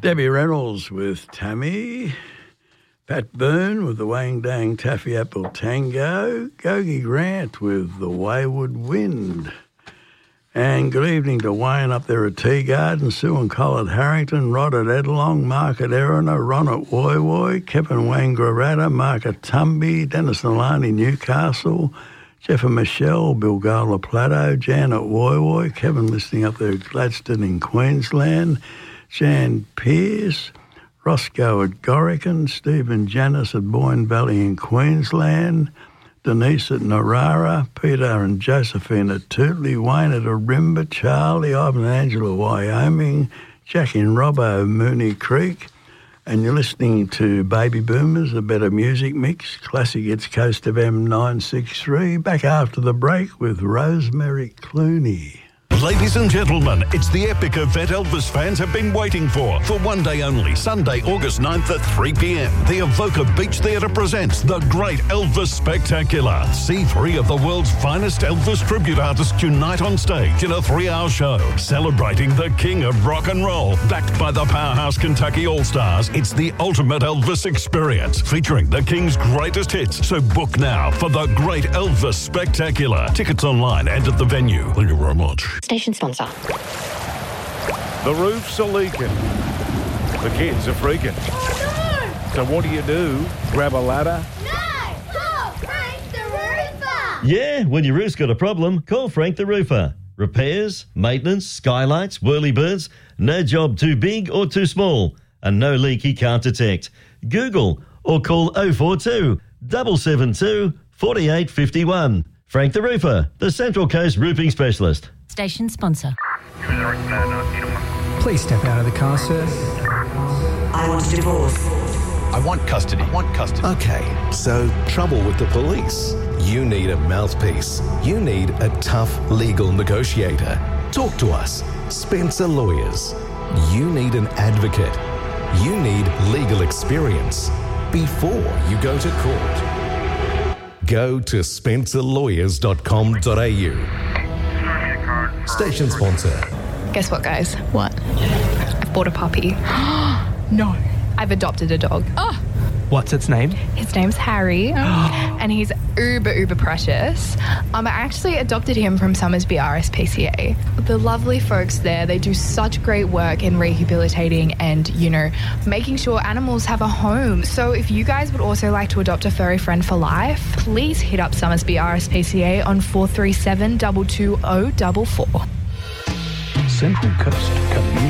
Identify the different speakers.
Speaker 1: Debbie Reynolds with Tammy. Pat Byrne with the Wang Dang Taffy Apple Tango. Gogi Grant with The Wayward Wind. And good evening to Wayne up there at Tea Garden, Sue and Col at Harrington, Rod at Edlong, Mark at Erina, Ron at Woy Woy, Kevin Wangaratta, Mark at Tumby, Dennis and Lani Newcastle, Jeff and Michelle, Bill Garla Plateau, Jan at Woy Woy, Kevin listening up there at Gladstone in Queensland, Jan Pearce, Roscoe at Gorican, Stephen Janice at Boyne Valley in Queensland, Denise at Narara, Peter and Josephine at Tootley, Wayne at Arimba, Charlie, Ivan and Angela, Wyoming, Jack in Robbo, Mooney Creek, and you're listening to Baby Boomers, a better music mix, classic hits Coast of M963, back after the break with Rosemary Clooney.
Speaker 2: Ladies and gentlemen, it's the epic event Elvis fans have been waiting for one day only, Sunday, August 9th at 3 p.m. The Evoca Beach Theatre presents the Great Elvis Spectacular. See 3 of the world's finest Elvis tribute artists unite on stage in a 3-hour show, celebrating the king of rock and roll. Backed by the powerhouse Kentucky All-Stars, it's the ultimate Elvis experience, featuring the king's greatest hits. So book now for the Great Elvis Spectacular. Tickets online and at the venue. Thank you very much.
Speaker 3: Station sponsor.
Speaker 4: The roofs are leaking. The kids are freaking.
Speaker 5: Oh,
Speaker 4: no! So what do? Grab a ladder?
Speaker 5: No! Call Frank the Roofer!
Speaker 6: Yeah, when your roof's got a problem, call Frank the Roofer. Repairs, maintenance, skylights, whirlybirds, no job too big or too small, and no leak he can't detect. Google or call 042 772 4851. Frank the Roofer, the Central Coast roofing specialist.
Speaker 3: Station sponsor.
Speaker 7: Please step out of the car, sir.
Speaker 8: I want a divorce.
Speaker 9: I want custody. Okay, so trouble with the police. You need a mouthpiece. You need a tough legal negotiator. Talk to us. Spencer Lawyers. You need an advocate. You need legal experience before you go to court. Go to spencerlawyers.com.au. Station sponsor.
Speaker 10: Guess what, guys? What? I've bought a puppy. No. I've adopted a dog. Oh.
Speaker 7: What's its name?
Speaker 10: His name's Harry, and he's uber precious. I actually adopted him from Summersby RSPCA. The lovely folks there, they do such great work in rehabilitating and, making sure animals have a home. So if you guys would also like to adopt a furry friend for life, please hit up Summersby RSPCA on 437 22044.
Speaker 11: Central Coast Community